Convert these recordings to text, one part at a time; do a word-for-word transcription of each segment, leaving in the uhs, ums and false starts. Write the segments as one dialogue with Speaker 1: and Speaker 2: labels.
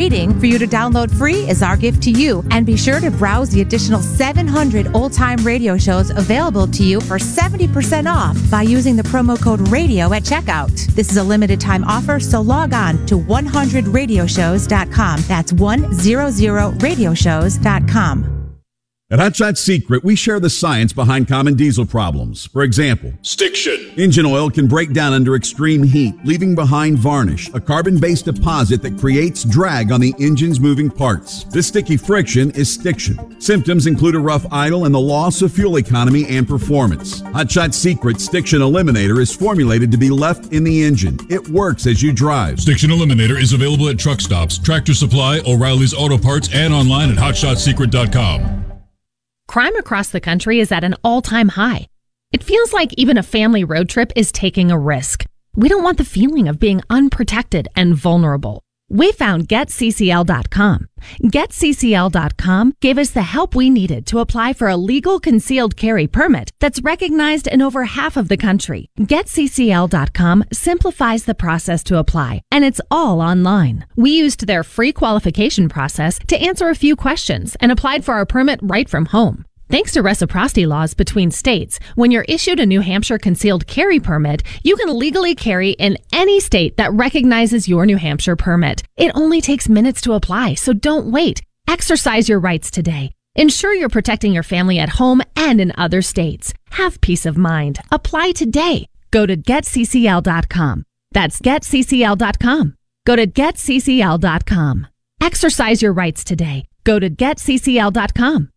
Speaker 1: waiting for you to download free is our gift to you. And be sure to browse the additional seven hundred old-time radio shows available to you for seventy percent off by using the promo code RADIO at checkout. This is a limited time offer, so log on to one hundred radio shows dot com. That's one hundred radio shows dot com.
Speaker 2: At Hot Shot Secret, we share the science behind common diesel problems. For example,
Speaker 3: stiction.
Speaker 2: Engine oil can break down under extreme heat, leaving behind varnish, a carbon-based deposit that creates drag on the engine's moving parts. This sticky friction is stiction. Symptoms include a rough idle and the loss of fuel economy and performance. Hot Shot Secret Stiction Eliminator is formulated to be left in the engine. It works as you drive.
Speaker 3: Stiction Eliminator is available at truck stops, Tractor Supply, O'Reilly's Auto Parts, and online at hot shot secret dot com.
Speaker 4: Crime across the country is at an all-time high. It feels like even a family road trip is taking a risk. We don't want the feeling of being unprotected and vulnerable. We found Get C C L dot com. Get C C L dot com gave us the help we needed to apply for a legal concealed carry permit that's recognized in over half of the country. Get C C L dot com simplifies the process to apply, and it's all online. We used their free qualification process to answer a few questions and applied for our permit right from home. Thanks to reciprocity laws between states, when you're issued a New Hampshire concealed carry permit, you can legally carry in any state that recognizes your New Hampshire permit. It only takes minutes to apply, so don't wait. Exercise your rights today. Ensure you're protecting your family at home and in other states. Have peace of mind. Apply today. Go to Get C C L dot com. That's Get C C L dot com. Go to Get C C L dot com. Exercise your rights today. Go to Get C C L dot com.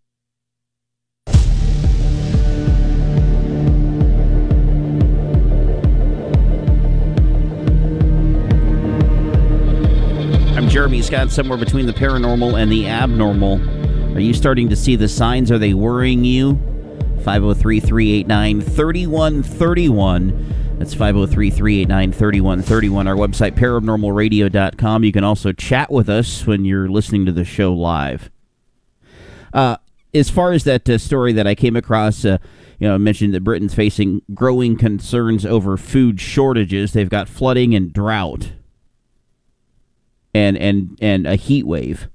Speaker 5: I'm Jeremy Scott, somewhere between the paranormal and the abnormal. Are you starting to see the signs? Are they worrying you? five oh three, three eight nine, three one three one. That's five oh three, three eight nine, three one three one. Our website, paranormal radio dot com. You can also chat with us when you're listening to the show live. Uh, as far as that uh, story that I came across, uh, you know, I mentioned that Britain's facing growing concerns over food shortages. They've got flooding and drought. And, and and a heat wave.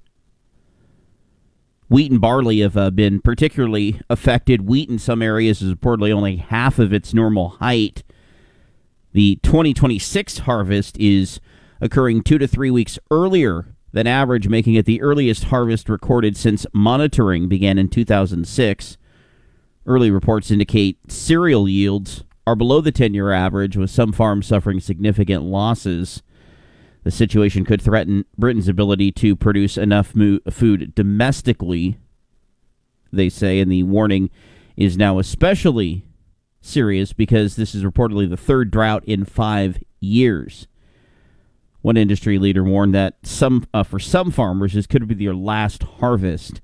Speaker 5: Wheat and barley have uh, been particularly affected. Wheat in some areas is reportedly only half of its normal height. The twenty twenty-six harvest is occurring two to three weeks earlier than average, making it the earliest harvest recorded since monitoring began in two thousand six. Early reports indicate cereal yields are below the ten-year average, with some farms suffering significant losses. The situation could threaten Britain's ability to produce enough mo- food domestically, they say, and the warning is now especially serious because this is reportedly the third drought in five years. One industry leader warned that some uh, for some farmers, this could be their last harvest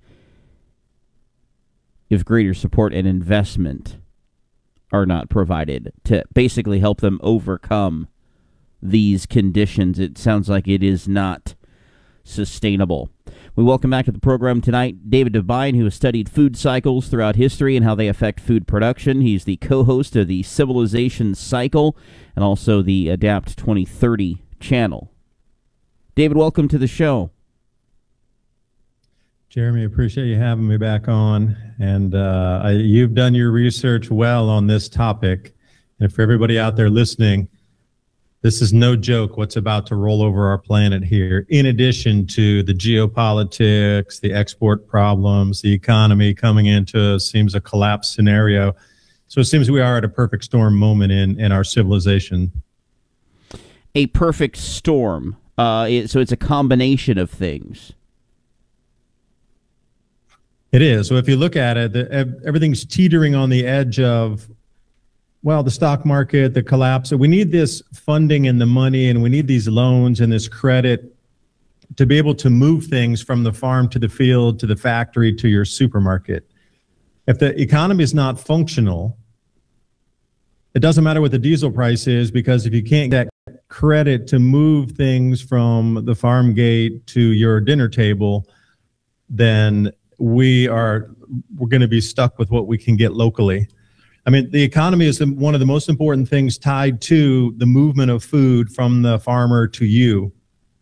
Speaker 5: if greater support and investment are not provided to basically help them overcome these conditions. It sounds like it is not sustainable. We welcome back to the program tonight David Devine, who has studied food cycles throughout history and how they affect food production. He's the co-host of the Civilization Cycle and also the Adapt twenty thirty channel. David, welcome to the show.
Speaker 6: Jeremy, appreciate you having me back on. And uh, I, you've done your research well on this topic. And for everybody out there listening, this is no joke what's about to roll over our planet here, in addition to the geopolitics, the export problems, the economy coming into, seems, a collapse scenario. So it seems we are at a perfect storm moment in, in our civilization.
Speaker 5: A perfect storm. Uh, it, so it's a combination of things.
Speaker 6: It is. So if you look at it, the, everything's teetering on the edge of, well, the stock market, the collapse. So we need this funding and the money, and we need these loans and this credit to be able to move things from the farm to the field, to the factory, to your supermarket. If the economy is not functional, it doesn't matter what the diesel price is, because if you can't get credit to move things from the farm gate to your dinner table, then we are we're going to be stuck with what we can get locally. I mean, the economy is one of the most important things tied to the movement of food from the farmer to you.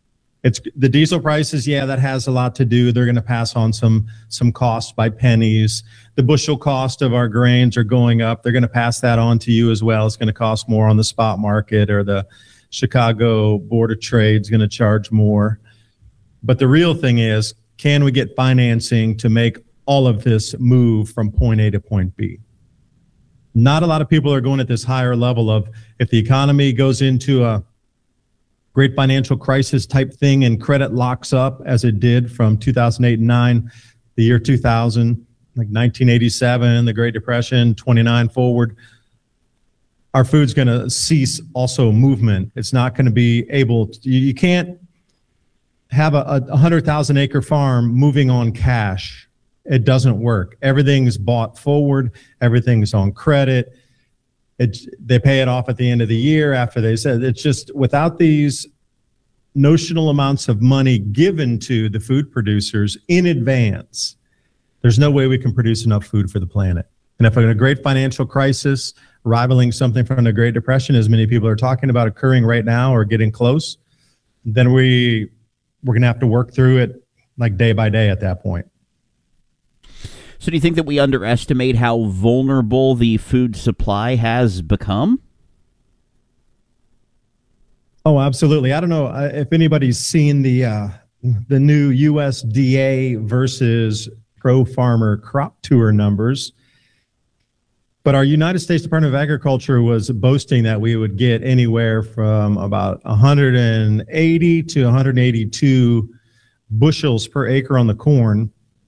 Speaker 6: It's the diesel prices. Yeah, that has a lot to do. They're going to pass on some some costs by pennies. The bushel cost of our grains are going up. They're going to pass that on to you as well. It's going to cost more on the spot market, or the Chicago Board of Trade is going to charge more. But the real thing is, can we get financing to make all of this move from point A to point B? Not a lot of people are going at this higher level of, if the economy goes into a great financial crisis type thing and credit locks up as it did from two thousand eight and nine, the year two thousand, like nineteen eighty-seven, the Great Depression, twenty-nine forward, our food's going to cease also movement. It's not going to be able to, you can't have a, a one hundred thousand acre farm moving on cash. It doesn't work. Everything's bought forward. Everything's on credit. It, they pay it off at the end of the year after they said. It's just, without these notional amounts of money given to the food producers in advance, there's no way we can produce enough food for the planet. And if in a great financial crisis rivaling something from the Great Depression, as many people are talking about occurring right now or getting close, then we, we're going to have to work through it like day by day at that point.
Speaker 5: So do you think that we underestimate how vulnerable the food supply has become?
Speaker 6: Oh, absolutely. I don't know if anybody's seen the uh, the new U S D A versus Pro-Farmer Crop Tour numbers, but our United States Department of Agriculture was boasting that we would get anywhere from about one hundred eighty to one hundred eighty-two bushels per acre on the corn.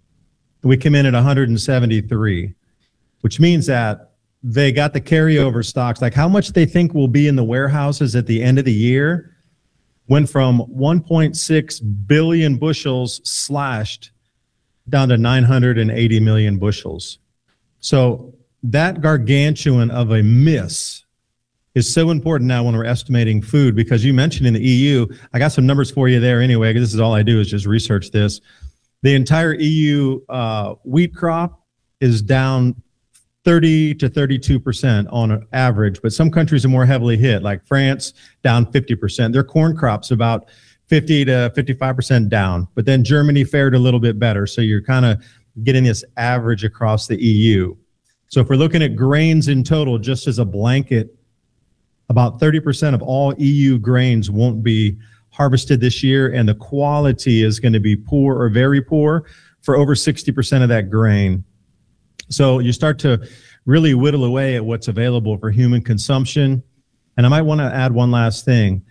Speaker 6: We came in at one hundred seventy-three, which means that they got the carryover stocks. Like, how much they think will be in the warehouses at the end of the year went from one point six billion bushels slashed down to nine hundred eighty million bushels. So that gargantuan of a miss is so important now when we're estimating food, because you mentioned in the E U, I got some numbers for you there anyway, because this is all I do is just research this. The entire E U uh, wheat crop is down thirty to thirty-two percent on average, but some countries are more heavily hit, like France, down fifty percent. Their corn crop's about fifty to fifty-five percent down, but then Germany fared a little bit better. So you're kind of getting this average across the E U. So if we're looking at grains in total, just as a blanket, about thirty percent of all E U grains won't be harvested this year, and the quality is going to be poor or very poor for over sixty percent of that grain. So you start to really whittle away at what's available for human consumption. And I might want to add one last thing.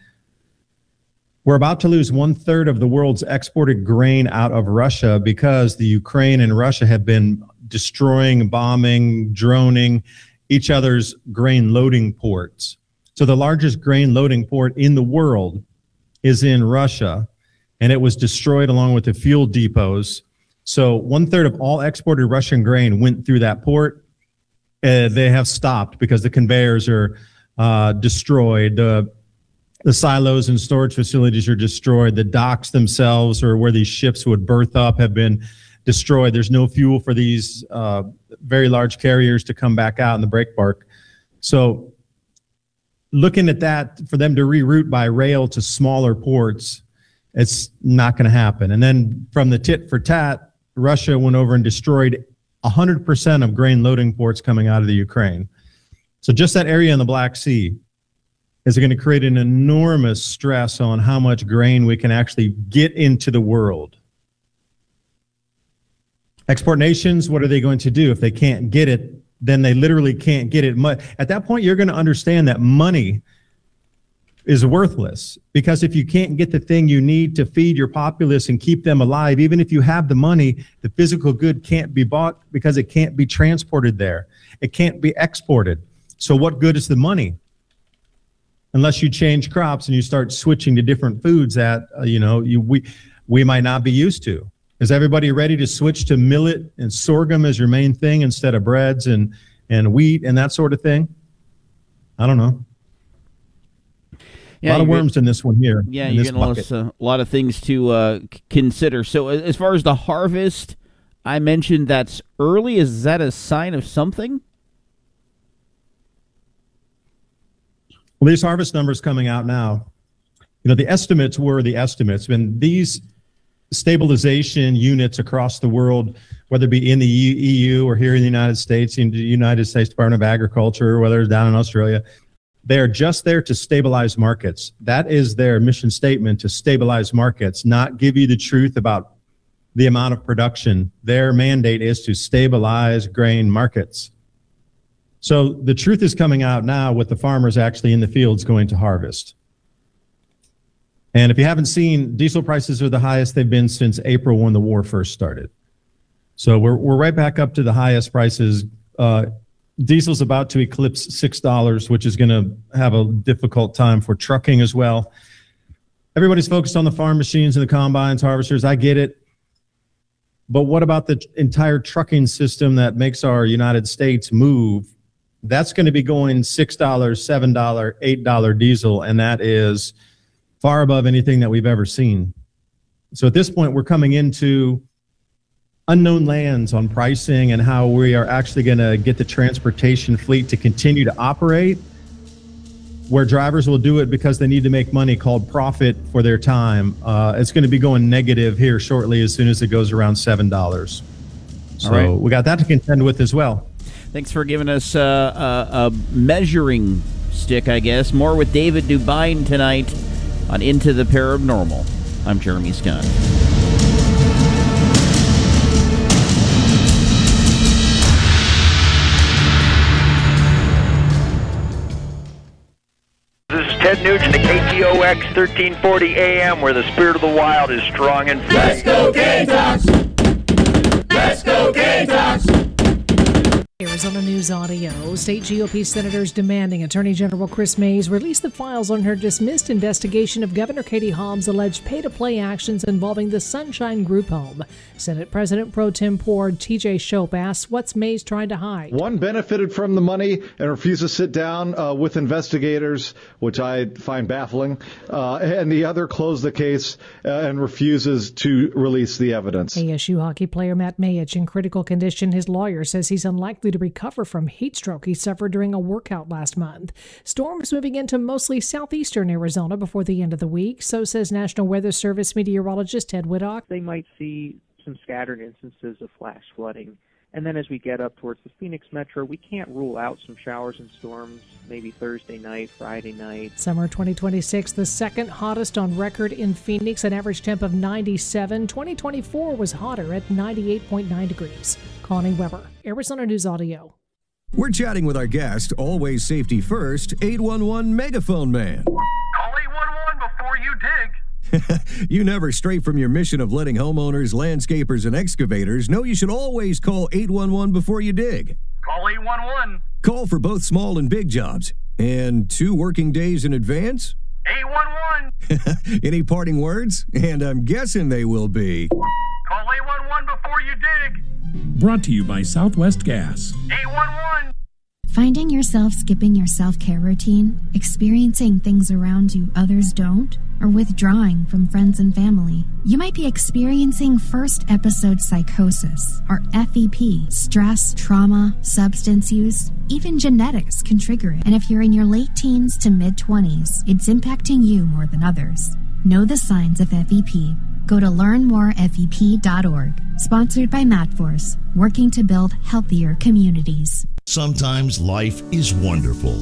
Speaker 6: We're about to lose one third of the world's exported grain out of Russia because the Ukraine and Russia have been destroying, bombing, droning each other's grain loading ports. So the largest grain loading port in the world is in Russia, and it was destroyed along with the fuel depots. So one third of all exported Russian grain went through that port. Uh, they have stopped because the conveyors are uh, destroyed. The, the silos and storage facilities are destroyed. The docks themselves, or where these ships would berth up, have been destroyed. There's no fuel for these uh, very large carriers to come back out in the breakbark. So looking at that, for them to reroute by rail to smaller ports, it's not going to happen. And then from the tit for tat, Russia went over and destroyed one hundred percent of grain loading ports coming out of the Ukraine. So just that area in the Black Sea is going to create an enormous stress on how much grain we can actually get into the world. Export nations, what are they going to do if they can't get it? Then they literally can't get it. At that point, you're going to understand that money is worthless, because if you can't get the thing you need to feed your populace and keep them alive, even if you have the money, the physical good can't be bought because it can't be transported there. It can't be exported. So what good is the money? Unless you change crops and you start switching to different foods that, uh, you know, you, we, we might not be used to. Is everybody ready to switch to millet and sorghum as your main thing instead of breads and, and wheat and that sort of thing? I don't know. Yeah, a lot of worms get, in this one here.
Speaker 5: Yeah, you're getting a lot, of, uh, a lot of things to uh, consider. So as far as the harvest, I mentioned that's early. Is that a sign of something?
Speaker 6: Well, these harvest numbers coming out now, you know, the estimates were the estimates. And these stabilization units across the world, whether it be in the E U or here in the United States, in the United States Department of Agriculture, or whether it's down in Australia, they're just there to stabilize markets. That is their mission statement, to stabilize markets, not give you the truth about the amount of production. Their mandate is to stabilize grain markets. So the truth is coming out now with the farmers actually in the fields going to harvest. And if you haven't seen, diesel prices are the highest they've been since April when the war first started. So we're we're right back up to the highest prices. Uh, diesel's about to eclipse six dollars, which is going to have a difficult time for trucking as well. Everybody's focused on the farm machines and the combines, harvesters. I get it. But what about the entire trucking system that makes our United States move? That's going to be going six dollars, seven dollars, eight dollars diesel, and that is far above anything that we've ever seen. So at this point, we're coming into unknown lands on pricing and how we are actually going to get the transportation fleet to continue to operate, where drivers will do it because they need to make money, called profit for their time. Uh, it's going to be going negative here shortly as soon as it goes around seven dollars. So right. We got that to contend with as well.
Speaker 5: Thanks for giving us uh, a, a measuring stick, I guess. More with David Dubine tonight on Into the Paranormal. I'm Jeremy Scott.
Speaker 7: This is Ted Nugent at K T O X thirteen forty A M, where the spirit of the wild is strong and free.
Speaker 8: Let's go Gamecocks! Let's go Gamecocks!
Speaker 9: Arizona News Audio. State G O P senators demanding Attorney General Chris Mays release the files on her dismissed investigation of Governor Katie Hobbs' alleged pay-to-play actions involving the Sunshine Group home. Senate President Pro Tempore T J Shope asks, what's Mays trying to hide?
Speaker 10: One benefited from the money and refused to sit down uh, with investigators, which I find baffling, uh, and the other closed the case uh, and refuses to release the evidence.
Speaker 9: A S U hockey player Matt Mayich in critical condition. His lawyer says he's unlikely to recover from heat stroke he suffered during a workout last month. Storms moving into mostly southeastern Arizona before the end of the week, so says National Weather Service meteorologist Ted Whittock.
Speaker 11: They might see some scattered instances of flash flooding. And then as we get up towards the Phoenix metro, we can't rule out some showers and storms, maybe Thursday night, Friday night.
Speaker 9: Summer twenty twenty-six, the second hottest on record in Phoenix, an average temp of ninety-seven. twenty twenty-four was hotter at ninety-eight point nine degrees. Connie Weber, Arizona News Audio.
Speaker 12: We're chatting with our guest, always safety first, eight one one Megaphone Man.
Speaker 13: Call eight one one before you dig.
Speaker 12: You never stray from your mission of letting homeowners, landscapers, and excavators know you should always call eight one one before you dig.
Speaker 13: Call eight one one.
Speaker 12: Call for both small and big jobs. And two working days in advance?
Speaker 13: eight one one.
Speaker 12: Any parting words? And I'm guessing they will be.
Speaker 13: Call eight one one before you dig.
Speaker 14: Brought to you by Southwest Gas.
Speaker 13: eight one one.
Speaker 15: Finding yourself skipping your self-care routine, experiencing things around you others don't, or withdrawing from friends and family. You might be experiencing first episode psychosis, or F E P. Stress, trauma, substance use, even genetics can trigger it. And if you're in your late teens to mid-twenties, it's impacting you more than others. Know the signs of F E P. Go to learn more F E P dot org. Sponsored by MatForce, working to build healthier communities.
Speaker 16: Sometimes life is wonderful,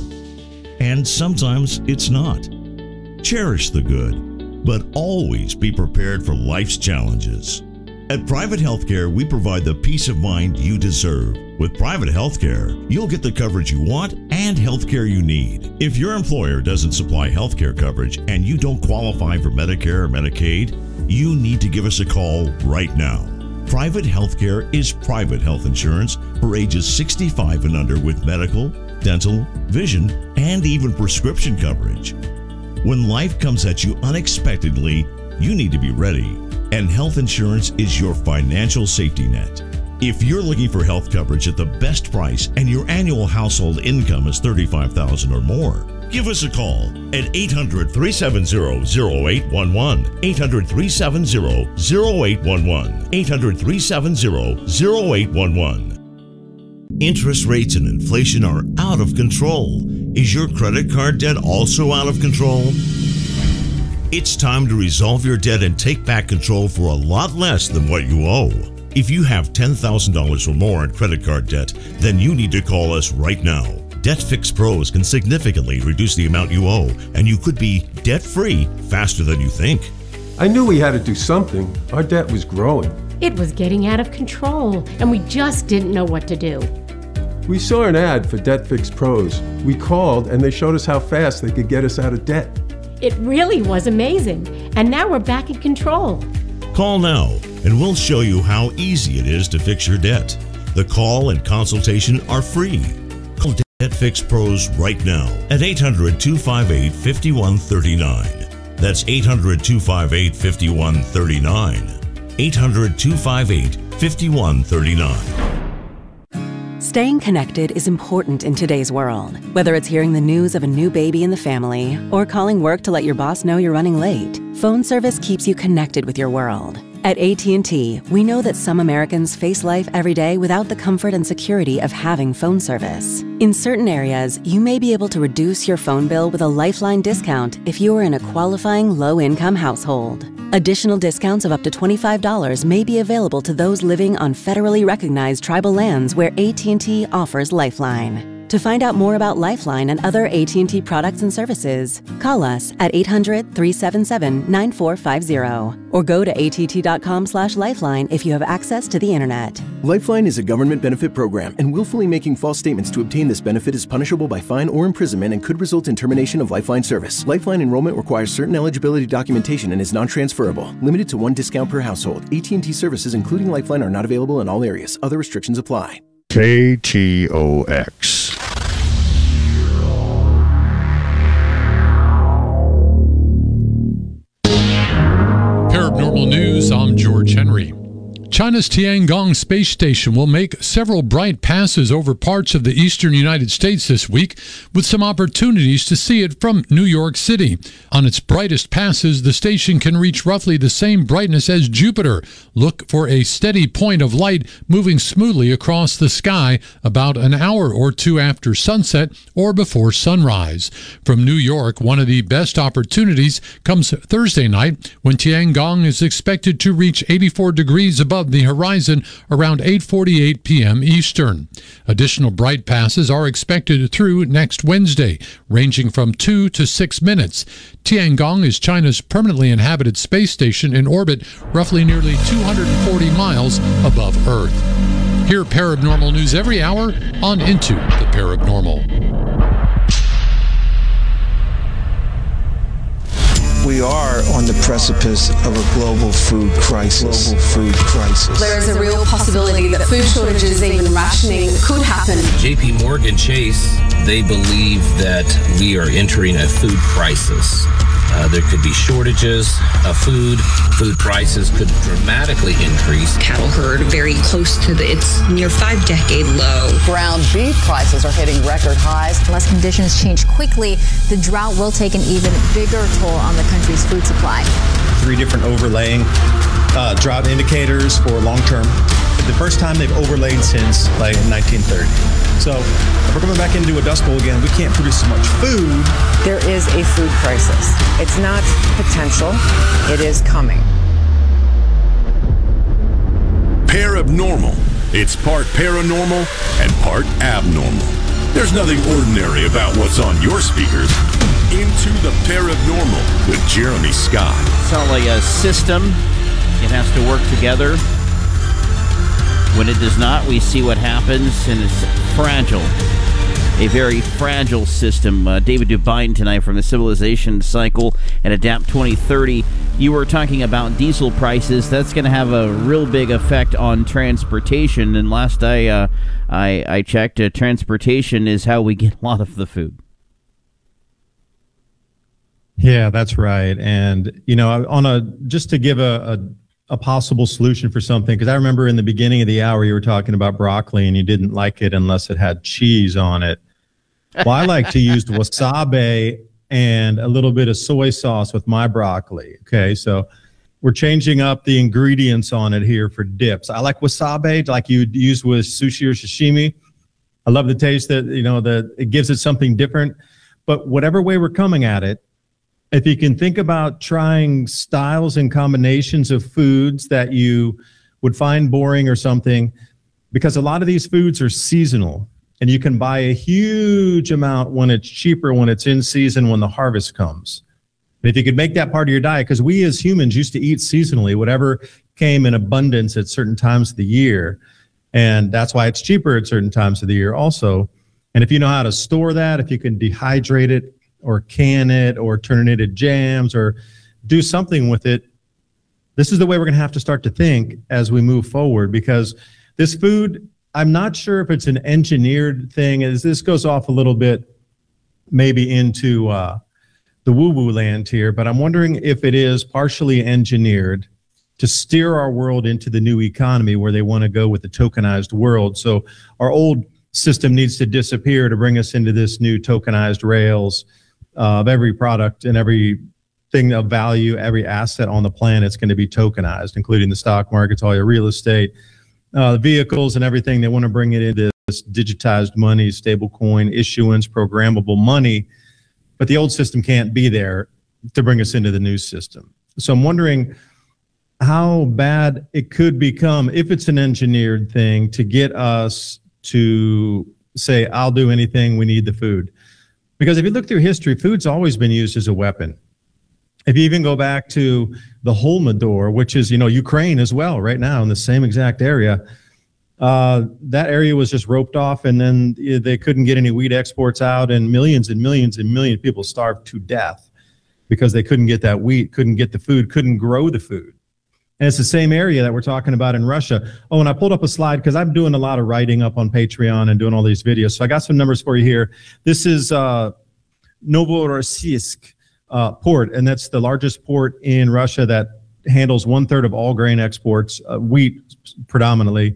Speaker 16: and sometimes it's not. Cherish the good, but always be prepared for life's challenges. At Private Healthcare, we provide the peace of mind you deserve. With Private Healthcare, you'll get the coverage you want and healthcare you need. If your employer doesn't supply healthcare coverage and you don't qualify for Medicare or Medicaid, you need to give us a call right now. Private Healthcare is private health insurance for ages sixty-five and under with medical, dental, vision, and even prescription coverage. When life comes at you unexpectedly, you need to be ready, and health insurance is your financial safety net. If you're looking for health coverage at the best price and your annual household income is thirty-five thousand dollars or more, give us a call at eight hundred, three seven zero, zero eight one one, eight hundred, three seven zero, zero eight one one, eight hundred, three seven zero, zero eight one one. Interest rates and inflation are out of control. Is your credit card debt also out of control? It's time to resolve your debt and take back control for a lot less than what you owe. If you have ten thousand dollars or more in credit card debt, then you need to call us right now. Debt Fix Pros can significantly reduce the amount you owe, and you could be debt-free faster than you think.
Speaker 17: I knew we had to do something. Our debt was growing.
Speaker 18: It was getting out of control, and we just didn't know what to do.
Speaker 17: We saw an ad for Debt Fix Pros. We called, and they showed us how fast they could get us out of debt.
Speaker 18: It really was amazing, and now we're back in control.
Speaker 16: Call now, and we'll show you how easy it is to fix your debt. The call and consultation are free. Call Debt Fix Pros right now at eight hundred, two five eight, five one three nine. That's eight hundred, two five eight, five one three nine. eight hundred, two five eight, five one three nine.
Speaker 19: Staying connected is important in today's world. Whether it's hearing the news of a new baby in the family or calling work to let your boss know you're running late, phone service keeps you connected with your world. At A T and T, we know that some Americans face life every day without the comfort and security of having phone service. In certain areas, you may be able to reduce your phone bill with a Lifeline discount if you are in a qualifying low-income household. Additional discounts of up to twenty-five dollars may be available to those living on federally recognized tribal lands where A T and T offers Lifeline. To find out more about Lifeline and other A T and T products and services, call us at eight hundred, three seven seven, nine four five zero or go to A T T dot com slash lifeline if you have access to the internet.
Speaker 20: Lifeline is a government benefit program, and willfully making false statements to obtain this benefit is punishable by fine or imprisonment and could result in termination of Lifeline service. Lifeline enrollment requires certain eligibility documentation and is non-transferable. Limited to one discount per household. A T and T services, including Lifeline, are not available in all areas. Other restrictions apply.
Speaker 21: K T O X.
Speaker 22: Paranormal News, I'm George Henry. China's Tiangong space station will make several bright passes over parts of the eastern United States this week, with some opportunities to see it from New York City. On its brightest passes, the station can reach roughly the same brightness as Jupiter. Look for a steady point of light moving smoothly across the sky about an hour or two after sunset or before sunrise. From New York, one of the best opportunities comes Thursday night, when Tiangong is expected to reach eighty-four degrees above the horizon around eight forty-eight p.m. Eastern. Additional bright passes are expected through next Wednesday, ranging from two to six minutes. Tiangong is China's permanently inhabited space station in orbit roughly nearly two hundred forty miles above Earth. Hear paranormal news every hour on Into the Paranormal.
Speaker 23: We are on the precipice of a global food crisis. Global food crisis.
Speaker 24: There is a real possibility that food shortages, even rationing, could happen.
Speaker 25: J P Morgan Chase, they believe that we are entering a food crisis. Uh, there could be shortages of food. Food prices could dramatically increase.
Speaker 26: Cattle herd very close to the, its near five-decade low.
Speaker 27: Ground beef prices are hitting record highs.
Speaker 28: Unless conditions change quickly, the drought will take an even bigger toll on the country's food supply.
Speaker 29: Three different overlaying uh, drought indicators for long term. The first time they've overlaid since like nineteen thirty. So if we're coming back into a dust bowl again, we can't produce as much food.
Speaker 27: There is a food crisis. It's not potential, it is coming.
Speaker 30: Parabnormal. It's part paranormal and part abnormal. There's nothing ordinary about what's on your speakers. Into the Paranormal with Jeremy Scott.
Speaker 5: It's not like a system. It has to work together. When it does not, we see what happens, and it's fragile. A very fragile system. Uh, David Dubine tonight from the Civilization Cycle and Adapt twenty thirty. You were talking about diesel prices. That's going to have a real big effect on transportation. And last I uh, I, I checked, uh, transportation is how we get a lot of the food.
Speaker 6: Yeah, that's right. And, you know, on a just to give a, a, a possible solution for something, because I remember in the beginning of the hour you were talking about broccoli and you didn't like it unless it had cheese on it. Well, I like to use wasabi and a little bit of soy sauce with my broccoli. Okay, so we're changing up the ingredients on it here for dips. I like wasabi, like you'd use with sushi or sashimi. I love the taste that, you know, that it gives it something different. But whatever way we're coming at it, if you can think about trying styles and combinations of foods that you would find boring or something, because a lot of these foods are seasonal, and you can buy a huge amount when it's cheaper, when it's in season, when the harvest comes. And if you could make that part of your diet, because we as humans used to eat seasonally, whatever came in abundance at certain times of the year, and that's why it's cheaper at certain times of the year also. And if you know how to store that, if you can dehydrate it, or can it, or turn it into jams, or do something with it, this is the way we're going to have to start to think as we move forward, because this food, I'm not sure if it's an engineered thing. As this goes off a little bit maybe into uh, the woo-woo land here, but I'm wondering if it is partially engineered to steer our world into the new economy where they want to go with the tokenized world. So our old system needs to disappear to bring us into this new tokenized rails of every product and every thing of value, every asset on the planet is going to be tokenized, including the stock markets, all your real estate, uh, vehicles, and everything. They want to bring it into this digitized money, stable coin, issuance, programmable money. But the old system can't be there to bring us into the new system. So I'm wondering how bad it could become if it's an engineered thing to get us to say, I'll do anything, we need the food. Because if you look through history, food's always been used as a weapon. If you even go back to the Holodomor, which is, you know, Ukraine as well, right now in the same exact area, uh, that area was just roped off, and then they couldn't get any wheat exports out, and millions and millions and millions of people starved to death because they couldn't get that wheat, couldn't get the food, couldn't grow the food. And it's the same area that we're talking about in Russia. Oh, and I pulled up a slide because I'm doing a lot of writing up on Patreon and doing all these videos. So I got some numbers for you here. This is uh, Novorossiysk uh, port, and that's the largest port in Russia that handles one third of all grain exports, uh, wheat predominantly.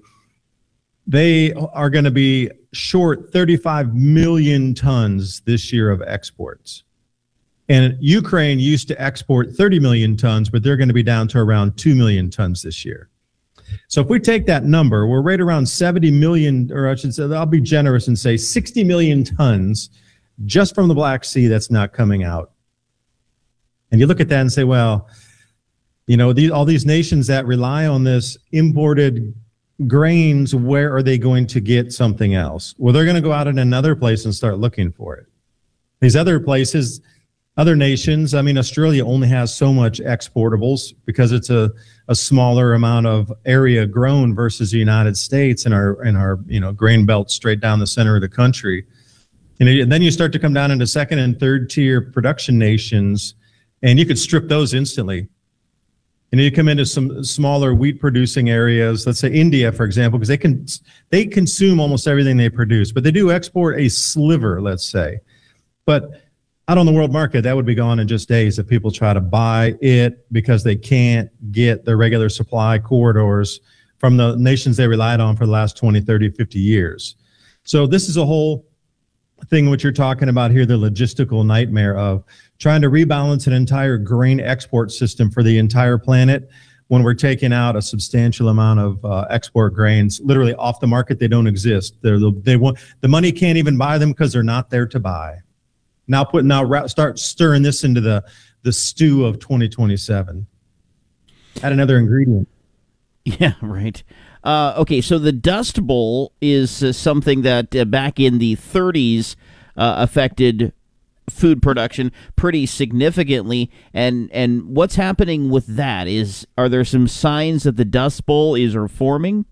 Speaker 6: They are going to be short thirty-five million tons this year of exports. And Ukraine used to export thirty million tons, but they're going to be down to around two million tons this year. So if we take that number, we're right around seventy million, or I should say, I'll be generous and say sixty million tons just from the Black Sea that's not coming out. And you look at that and say, well, you know, these, all these nations that rely on this imported grains, where are they going to get something else? Well, they're going to go out in another place and start looking for it. These other places, other nations, I mean, Australia only has so much exportables because it's a, a smaller amount of area grown versus the United States and our, and our, you know, grain belt straight down the center of the country. And then you start to come down into second and third tier production nations, and you could strip those instantly. And you come into some smaller wheat producing areas, let's say India, for example, because they can, they consume almost everything they produce, but they do export a sliver, let's say. But out on the world market, that would be gone in just days if people try to buy it because they can't get the regular supply corridors from the nations they relied on for the last twenty, thirty, fifty years. So this is a whole thing what you're talking about here, the logistical nightmare of trying to rebalance an entire grain export system for the entire planet when we're taking out a substantial amount of uh, export grains literally off the market. They don't exist. They're, they want, the money can't even buy them because they're not there to buy. Now put now start stirring this into the the stew of twenty twenty-seven. Add another ingredient.
Speaker 5: Yeah, right. Uh, okay, so the Dust Bowl is uh, something that uh, back in the thirties uh, affected food production pretty significantly. And and what's happening with that? Is are there some signs that the Dust Bowl is reforming?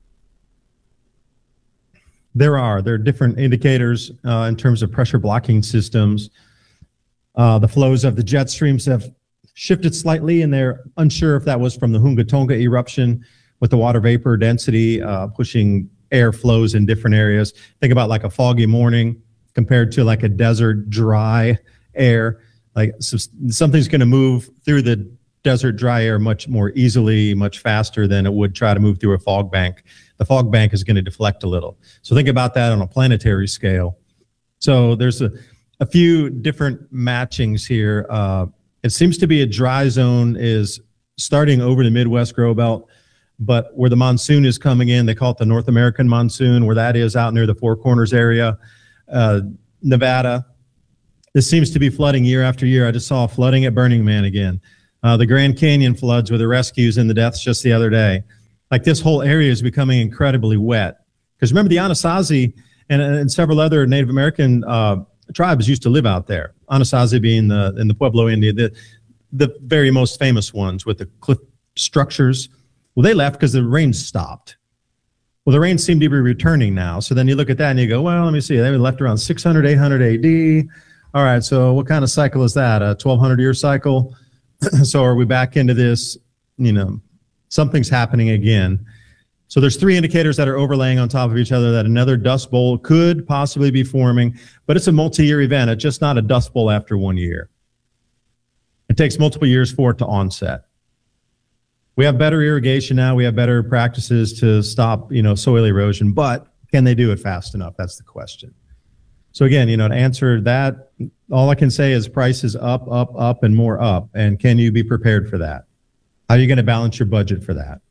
Speaker 6: There are. There are different indicators uh, in terms of pressure blocking systems. Uh, the flows of the jet streams have shifted slightly, and they're unsure if that was from the Hunga Tonga eruption with the water vapor density uh, pushing air flows in different areas. Think about like a foggy morning compared to like a desert dry air. Like so something's going to move through the desert dry air much more easily, much faster than it would try to move through a fog bank. The fog bank is going to deflect a little. So think about that on a planetary scale. So there's a, a few different matchings here. Uh, it seems to be a dry zone is starting over the Midwest grow belt, but where the monsoon is coming in, they call it the North American monsoon, where that is out near the Four Corners area, uh, Nevada, This seems to be flooding year after year. I just saw flooding at Burning Man again. Uh, the Grand Canyon floods with the rescues and the deaths just the other day. Like, this whole area is becoming incredibly wet. Because remember, the Anasazi and, and several other Native American uh, tribes used to live out there. Anasazi being the in the Pueblo Indian, the the very most famous ones with the cliff structures. Well, they left because the rain stopped. Well, the rain seemed to be returning now. So then you look at that and you go, well, let me see. They left around six hundred, eight hundred A D. All right, so what kind of cycle is that? A twelve hundred year cycle? So are we back into this, you know, something's happening again. So there's three indicators that are overlaying on top of each other that another dust bowl could possibly be forming, but it's a multi-year event. It's just not a dust bowl after one year. It takes multiple years for it to onset. We have better irrigation now. We have better practices to stop, you know, soil erosion, but can they do it fast enough? That's the question. So again, you know, to answer that, all I can say is prices up, up, up, and more up. And can you be prepared for that? How are you going to balance your budget for that?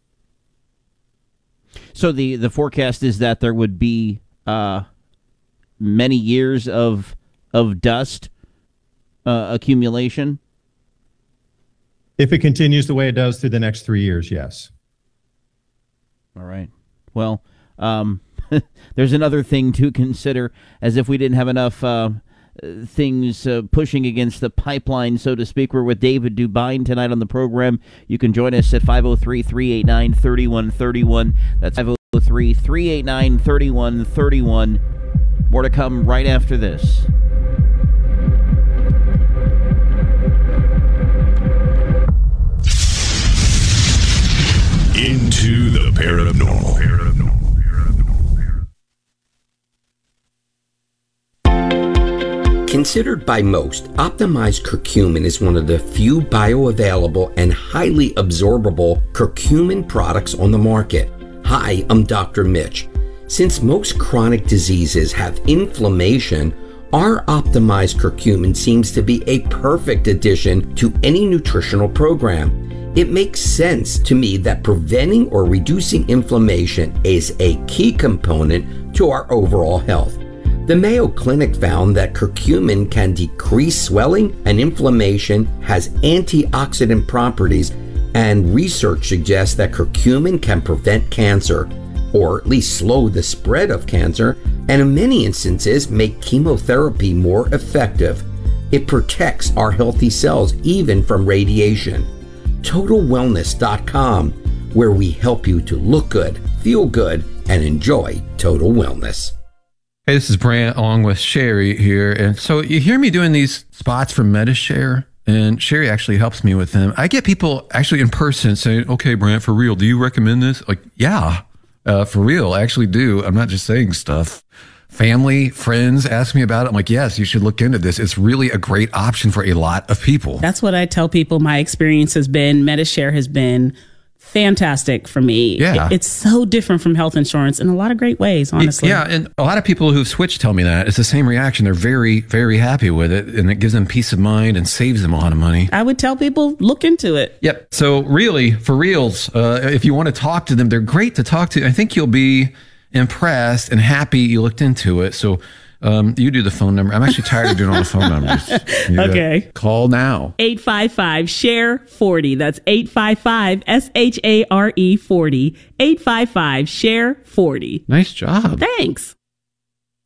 Speaker 5: So the, the forecast is that there would be uh, many years of of dust uh, accumulation?
Speaker 6: If it continues the way it does through the next three years, yes.
Speaker 5: All right. Well, um, there's another thing to consider, as if we didn't have enough uh, things uh, pushing against the pipeline, so to speak. We're with David Dubine tonight on the program. You can join us at five oh three, three eight nine, three one three one. That's five oh three, three eight nine, three one three one. More to come right after this.
Speaker 30: Into the paranormal.
Speaker 1: Considered by most, optimized curcumin is one of the few bioavailable and highly absorbable curcumin products on the market. Hi, I'm Doctor Mitch. Since most chronic diseases have inflammation, our optimized curcumin seems to be a perfect addition to any nutritional program. It makes sense to me that preventing or reducing inflammation is a key component to our overall health. The Mayo Clinic found that curcumin can decrease swelling and inflammation, has antioxidant properties, and research suggests that curcumin can prevent cancer, or at least slow the spread of cancer, and in many instances make chemotherapy more effective. It protects our healthy cells even from radiation. total wellness dot com, where we help you to look good, feel good, and enjoy total wellness.
Speaker 2: Hey, this is Brant along with Sherry here. And so you hear me doing these spots for MediShare, and Sherry actually helps me with them. I get people actually in person saying, okay, Brant, for real, do you recommend this? Like, yeah, uh, for real, I actually do. I'm not just saying stuff. Family, friends ask me about it. I'm like, yes, you should look into this. It's really a great option for a lot of people.
Speaker 3: That's what I tell people. My experience has been, MediShare has been fantastic for me.
Speaker 2: Yeah.
Speaker 3: It, it's so different from health insurance in a lot of great ways, honestly.
Speaker 2: Yeah, and a lot of people who've switched tell me that. It's the same reaction. They're very, very happy with it, and it gives them peace of mind and saves them a lot of money.
Speaker 3: I would tell people, look into it.
Speaker 2: Yep. So really, for reals, uh, if you want to talk to them, they're great to talk to. I think you'll be impressed and happy you looked into it. So um, you do the phone number. I'm actually tired of doing all the phone numbers. You
Speaker 3: Okay.
Speaker 2: Call now.
Speaker 3: eight five five, share forty. That's eight five five, S H A R E forty. eight five five, share forty.
Speaker 2: Nice job.
Speaker 3: Thanks.